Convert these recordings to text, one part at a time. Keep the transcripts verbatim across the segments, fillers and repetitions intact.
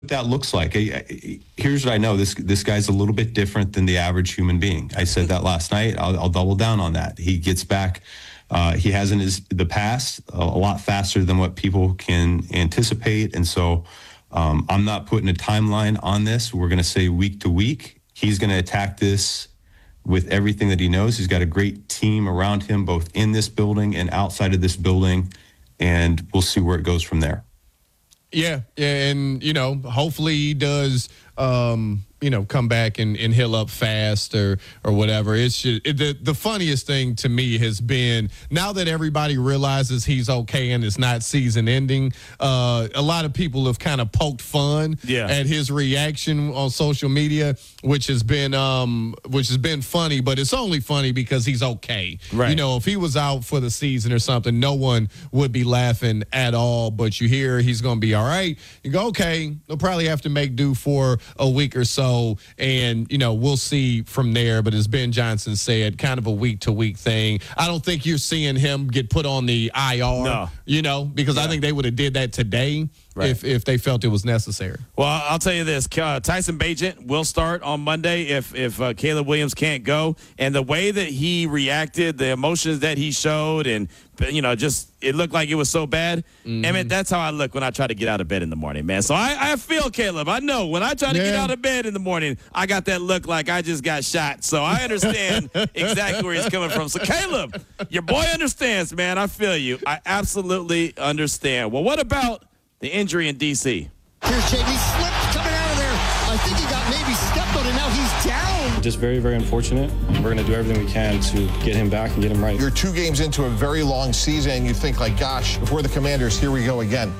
that looks like. I, I, here's what I know. This this guy's a little bit different than the average human being. I said that last night. I'll, I'll double down on that. He gets back. Uh, he has in his the past a, a lot faster than what people can anticipate, and so um, I'm not putting a timeline on this. We're going to say week to week. He's going to attack this with everything that he knows. He's got a great team around him, both in this building and outside of this building, and we'll see where it goes from there. Yeah, and, you know, hopefully he does, um, you know, come back and, and heal up fast or or whatever. It's just, it, the, the funniest thing to me has been, now that everybody realizes he's okay and it's not season ending, uh, a lot of people have kind of poked fun yeah. at his reaction on social media, which has been um, which has been funny, but it's only funny because he's okay. Right. You know, if he was out for the season or something, no one would be laughing at all, but you hear he's going to be all right. You go, okay, they'll probably have to make do for a week or so. And, you know, we'll see from there. But as Ben Johnson said, kind of a week-to-week thing. I don't think you're seeing him get put on the I R, no. you know, because yeah. I think they would have did that today right. if, if they felt it was necessary. Well, I'll tell you this. Uh, Tyson Bagent will start on Monday if, if uh, Caleb Williams can't go. And the way that he reacted, the emotions that he showed, and, you know, just it looked like it was so bad. Mm-hmm. Emmett, that's how I look when I try to get out of bed in the morning, man. So I, I feel, Caleb, I know when I try to yeah. get out of bed in the morning, I got that look like I just got shot. So I understand exactly where he's coming from. So, Caleb, your boy understands, man. I feel you. I absolutely understand. Well, what about the injury in D C? Here's J D slipped coming out of there. I think he got maybe stepped on, and now he's down. Just very, very unfortunate. We're going to do everything we can to get him back and get him right. You're two games into a very long season, and you think, like, gosh, if we're the Commanders, here we go again.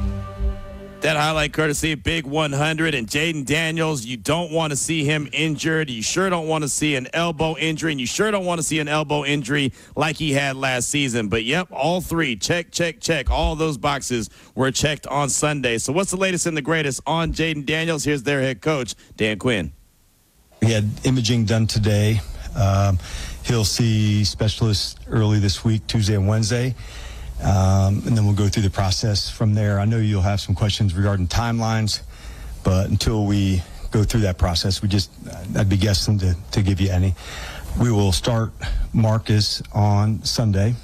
That highlight courtesy of Big one hundred and Jayden Daniels. You don't want to see him injured. You sure don't want to see an elbow injury, and you sure don't want to see an elbow injury like he had last season. But, yep, all three, check, check, check. All those boxes were checked on Sunday. So what's the latest and the greatest on Jayden Daniels? Here's their head coach, Dan Quinn. We had imaging done today. Um, he'll see specialists early this week, Tuesday and Wednesday. Um, and then we'll go through the process from there. I know you'll have some questions regarding timelines, but until we go through that process, we just, I'd be guessing to, to give you any. We will start Marcus on Sunday,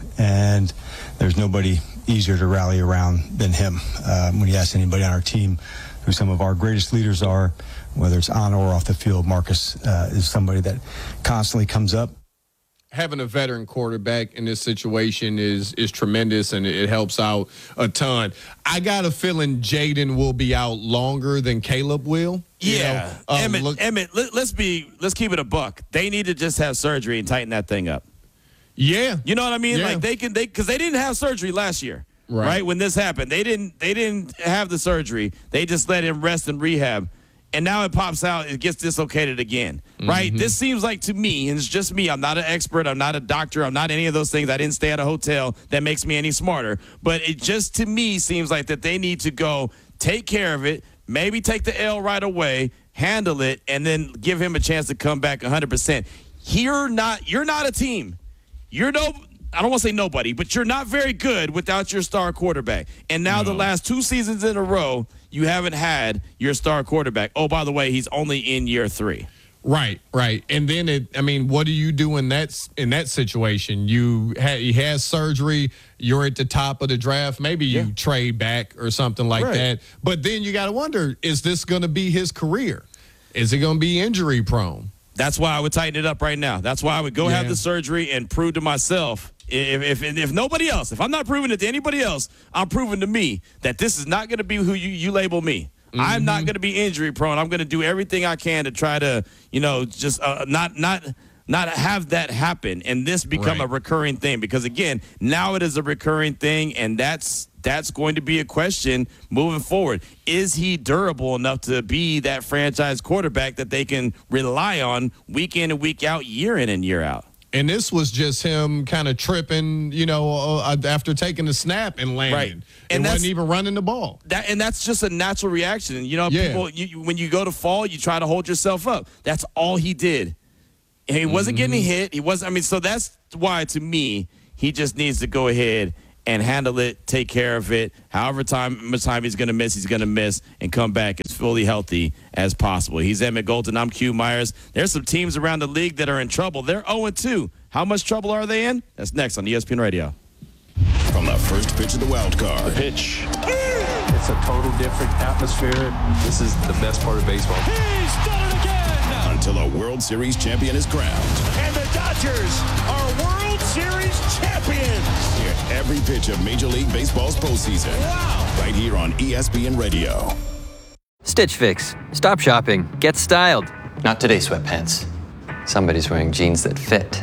and there's nobody easier to rally around than him. Um, when you ask anybody on our team who some of our greatest leaders are, whether it's on or off the field, Marcus uh, is somebody that constantly comes up. Having a veteran quarterback in this situation is is tremendous, and it helps out a ton. I got a feeling Jayden will be out longer than Caleb will. Yeah, you know, um, Emmett, look, Emmett let, let's be let's keep it a buck. They need to just have surgery and tighten that thing up. Yeah, you know what I mean? Yeah. Like they can they because they didn't have surgery last year, right. right? When this happened, they didn't they didn't have the surgery. They just let him rest and rehab. And now it pops out, it gets dislocated again, right? Mm-hmm. This seems like to me, and it's just me, I'm not an expert, I'm not a doctor, I'm not any of those things. I didn't stay at a hotel that makes me any smarter. But it just to me seems like that they need to go take care of it, maybe take the L right away, handle it, and then give him a chance to come back one hundred percent. You're not, you're not a team. You're no, I don't want to say nobody, but you're not very good without your star quarterback. And now no. the last two seasons in a row, you haven't had your star quarterback. Oh, by the way, he's only in year three. Right, right. And then, it, I mean, what do you do in that in that situation? You ha- he has surgery. You're at the top of the draft. Maybe you yeah. trade back or something like right. that. But then you got to wonder, is this going to be his career? Is it going to be injury prone? That's why I would tighten it up right now. That's why I would go yeah. have the surgery and prove to myself, if, if if nobody else, if I'm not proving it to anybody else, I'm proving to me that this is not going to be who you, you label me. Mm-hmm. I'm not going to be injury prone. I'm going to do everything I can to try to, you know, just uh, not not not have that happen and this become right. a recurring thing. Because, again, now it is a recurring thing, and that's that's going to be a question moving forward. Is he durable enough to be that franchise quarterback that they can rely on week in and week out, year in and year out? And this was just him kind of tripping, you know, uh, after taking the snap and landing. Right. And wasn't even running the ball. That and that's just a natural reaction. You know, yeah. people, you, when you go to fall, you try to hold yourself up. That's all he did. And he wasn't mm-hmm. getting hit. He wasn't. I mean, so that's why, to me, he just needs to go ahead and handle it, take care of it. However time, much time he's going to miss, he's going to miss, and come back as fully healthy as possible. He's Emmett Golden. I'm Q Myers. There's some teams around the league that are in trouble. They're oh and two. How much trouble are they in? That's next on E S P N Radio. From the first pitch of the wild card. The pitch. It's a total different atmosphere. This is the best part of baseball. He's done it again! Until a World Series champion is crowned. And the Dodgers are World Series champions! Hear every pitch of Major League Baseball's postseason. Wow! Right here on E S P N Radio. Stitch Fix. Stop shopping. Get styled. Not today, sweatpants. Somebody's wearing jeans that fit.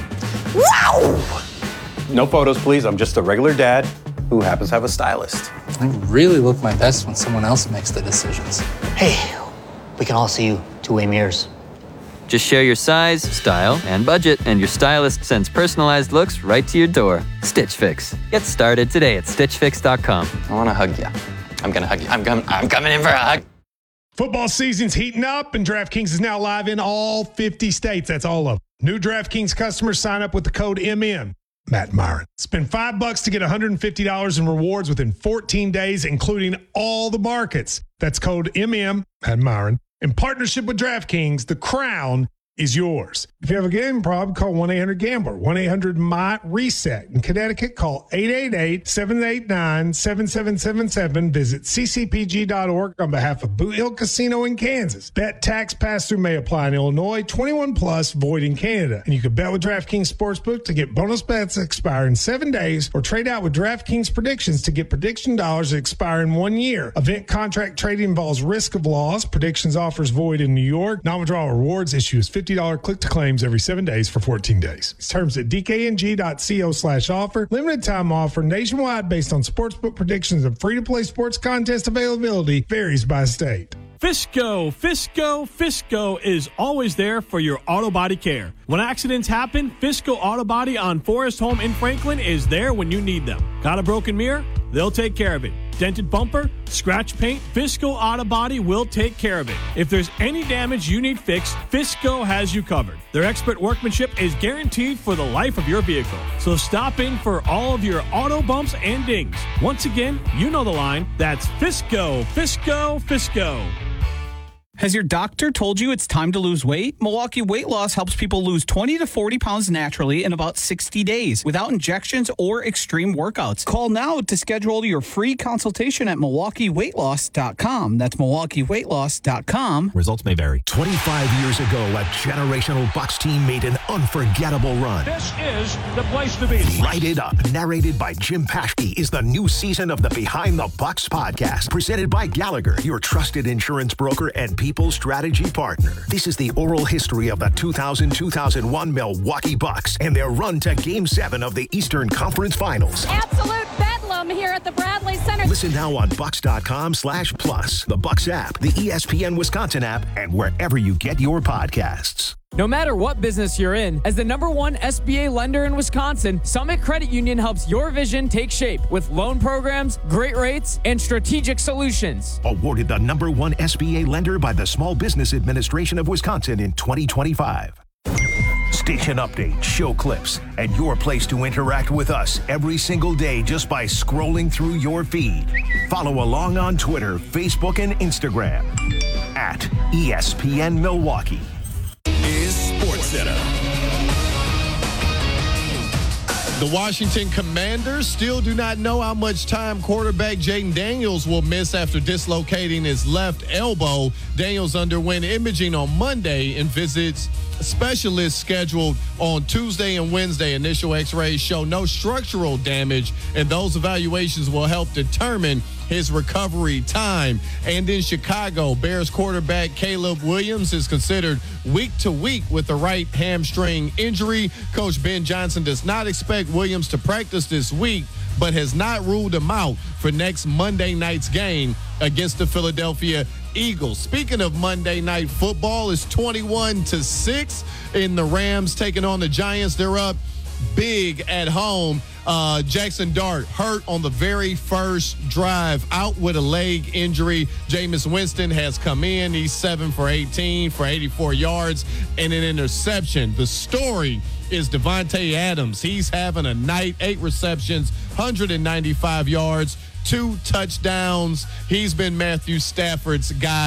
Wow! No photos, please. I'm just a regular dad who happens to have a stylist. I really look my best when someone else makes the decisions. Hey, we can all see you two-way mirrors. Just share your size, style, and budget, and your stylist sends personalized looks right to your door. Stitch Fix. Get started today at stitch fix dot com. I want to hug you. I'm going to hug you. I'm, com- I'm coming in for a hug. Football season's heating up, and DraftKings is now live in all fifty states. That's all of them. New DraftKings customers sign up with the code M M. Matt Myron. Spend five bucks to get one hundred fifty dollars in rewards within fourteen days, including all the markets. That's code M M, Matt Myron. In partnership with DraftKings, the crown is yours. If you have a gambling problem, call one eight hundred gambler, one eight hundred M Y reset. In Connecticut, call eight eight eight, seven eight nine, seven seven seven seven. Visit c c p g dot org on behalf of Boot Hill Casino in Kansas. Bet tax pass-through may apply in Illinois, twenty-one plus, void in Canada. And you can bet with DraftKings Sportsbook to get bonus bets that expire in seven days or trade out with DraftKings predictions to get prediction dollars that expire in one year. Event contract trading involves risk of loss. Predictions offers void in New York. Non-withdrawal rewards issues fifty dollars click-to-claims every seven days for fourteen days. Terms at d k n g dot co slash offer. Limited time offer nationwide based on sportsbook predictions and free-to-play sports contest availability varies by state. Fisco, Fisco, Fisco is always there for your auto body care. When accidents happen, Fisco Auto Body on Forest Home in Franklin is there when you need them. Got a broken mirror? They'll take care of it. Dented bumper? Scratch paint? Fisco Auto Body will take care of it. If there's any damage you need fixed, Fisco has you covered. Their expert workmanship is guaranteed for the life of your vehicle. So stop in for all of your auto bumps and dings. Once again, you know the line. That's Fisco, Fisco, Fisco. Has your doctor told you it's time to lose weight? Milwaukee Weight Loss helps people lose twenty to forty pounds naturally in about sixty days without injections or extreme workouts. Call now to schedule your free consultation at milwaukee weight loss dot com. That's milwaukee weight loss dot com. Results may vary. twenty-five years ago, a generational Bucs team made an unforgettable run. This is the place to be. Light It Up, narrated by Jim Paschke, is the new season of the Behind the Bucs podcast, presented by Gallagher, your trusted insurance broker and people strategy partner. This is the oral history of the two thousand two thousand one Milwaukee Bucks and their run to Game seven of the Eastern Conference Finals. Absolute bedlam here at the Bradley Center. Listen now on Bucks.com slash plus, the Bucks app, the E S P N Wisconsin app, and wherever you get your podcasts. No matter what business you're in, as the number one S B A lender in Wisconsin, Summit Credit Union helps your vision take shape with loan programs, great rates, and strategic solutions. Awarded the number one S B A lender by the Small Business Administration of Wisconsin in twenty twenty-five. Station updates, show clips, and your place to interact with us every single day just by scrolling through your feed. Follow along on Twitter, Facebook, and Instagram at E S P N Milwaukee. Is SportsCenter. The Washington Commanders still do not know how much time quarterback Jaden Daniels will miss after dislocating his left elbow. Daniels underwent imaging on Monday and visits specialists scheduled on Tuesday and Wednesday. Initial x-rays show no structural damage, and those evaluations will help determine his recovery time. And in Chicago, Bears quarterback Caleb Williams is considered week to week with a right hamstring injury. Coach Ben Johnson does not expect Williams to practice this week, but has not ruled him out for next Monday night's game against the Philadelphia Eagles. Speaking of Monday night football, it's twenty-one to six in the Rams taking on the Giants. They're up big at home. Uh, Jackson Dart hurt on the very first drive, out with a leg injury. Jameis Winston has come in. He's seven for eighteen for eighty-four yards and an interception. The story is Devontae Adams. He's having a night, eight receptions, hundred ninety-five yards, two touchdowns. He's been Matthew Stafford's guy.